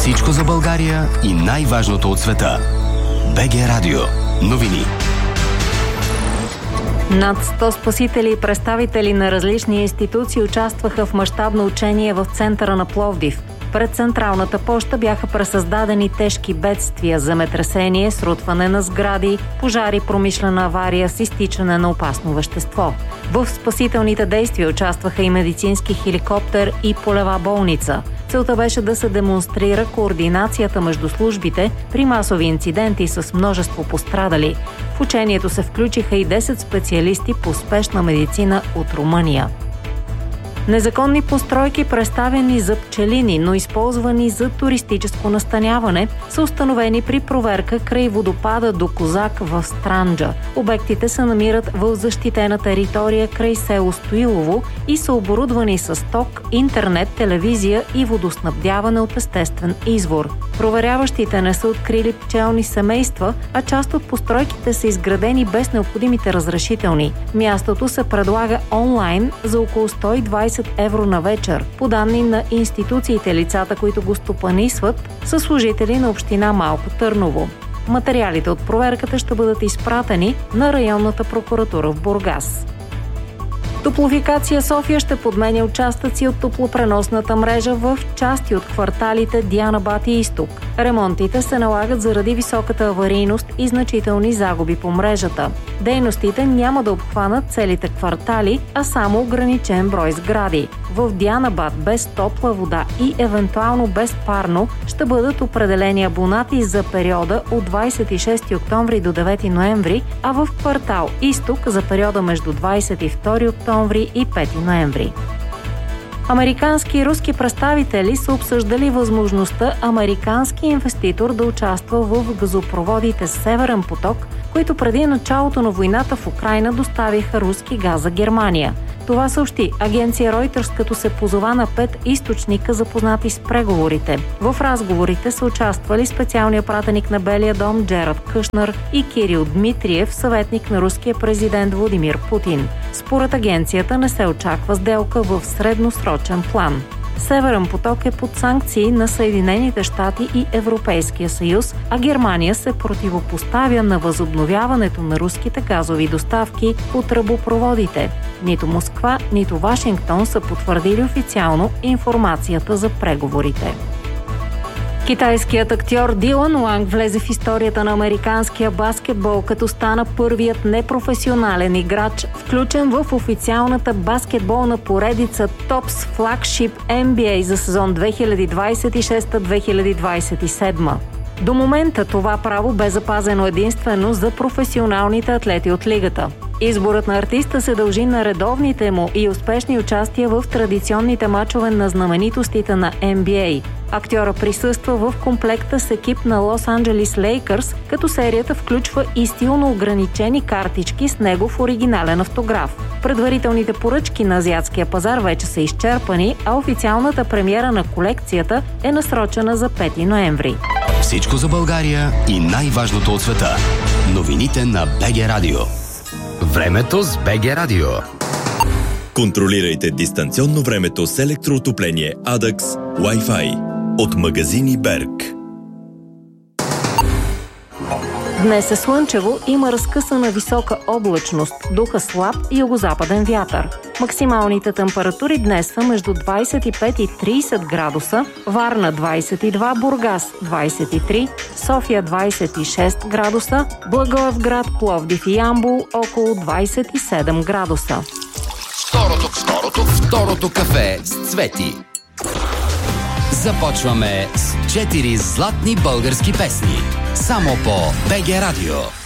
Всичко за България и най-важното от света. БГ Радио. Новини. Над 100 спасители и представители на различни институции участваха в мащабно учение в центъра на Пловдив. Пред Централната поща бяха пресъздадени тежки бедствия, земетресение, срутване на сгради, пожари, промишлена авария с изтичане на опасно вещество. В спасителните действия участваха и медицински хеликоптер и полева болница. Целта беше да се демонстрира координацията между службите при масови инциденти с множество пострадали. В учението се включиха и 10 специалисти по спешна медицина от Румъния. Незаконни постройки, представени за пчелини, но използвани за туристическо настаняване, са установени при проверка край водопада до Козак в Странджа. Обектите се намират в защитена територия край село Стоилово и са оборудвани с ток, интернет, телевизия и водоснабдяване от естествен извор. Проверяващите не са открили пчелни семейства, а част от постройките са изградени без необходимите разрешителни. Мястото се предлага онлайн за около 120 евро на вечер. По данни на институциите, лицата, които го стопанисват, са служители на община Малко Търново. Материалите от проверката ще бъдат изпратени на районната прокуратура в Бургас. Топлофикация София ще подменя участъци от топлопреносната мрежа в части от кварталите Дианабад и Изток. Ремонтите се налагат заради високата аварийност и значителни загуби по мрежата. Дейностите няма да обхванат целите квартали, а само ограничен брой сгради. В Дианабад без топла вода и евентуално без парно ще бъдат определени абонати за периода от 26 октомври до 9 ноември, а в квартал Изток за периода между 22 октомври и 5 ноември. Американски и руски представители са обсъждали възможността американски инвеститор да участва в газопроводите Северен поток, които преди началото на войната в Украйна доставиха руски газ за Германия. Това съобщи агенция Reuters, като се позова на 5 източника, запознати с преговорите. В разговорите са участвали специалният пратеник на Белия дом Джерард Кушнер и Кирил Дмитриев, съветник на руския президент Владимир Путин. Според агенцията не се очаква сделка в средносрочен план. Северен поток е под санкции на Съединените щати и Европейския съюз, а Германия се противопоставя на възобновяването на руските газови доставки по тръбопроводите. Нито Москва, нито Вашингтон са потвърдили официално информацията за преговорите. Китайският актьор Дилан Уанг влезе в историята на американския баскетбол, като стана първият непрофесионален играч, включен в официалната баскетболна поредица Topps Flagship NBA за сезон 2026-2027. До момента това право бе запазено единствено за професионалните атлети от лигата. Изборът на артиста се дължи на редовните му и успешни участия в традиционните мачове на знаменитостите на NBA. Актьора присъства в комплекта с екип на Лос Анджелис Лейкърс, като серията включва и стилно ограничени картички с негов оригинален автограф. Предварителните поръчки на азиатския пазар вече са изчерпани, а официалната премиера на колекцията е насрочена за 5 ноември. Всичко за България и най-важното от света. Новините на БГ Радио. Времето с БГ Радио. Контролирайте дистанционно времето с електроотопление Adax Wi-Fi от магазини Берг. Днес е слънчево, има разкъсана висока облачност, духа слаб югозападен вятър. Максималните температури днес са между 25 и 30 градуса, Варна 22, Бургас 23, София 26 градуса, Благоевград, Пловдив и Ямбол около 27 градуса. Второто кафе с Цвети. Започваме с 4 златни български песни. Само по БГ Радио.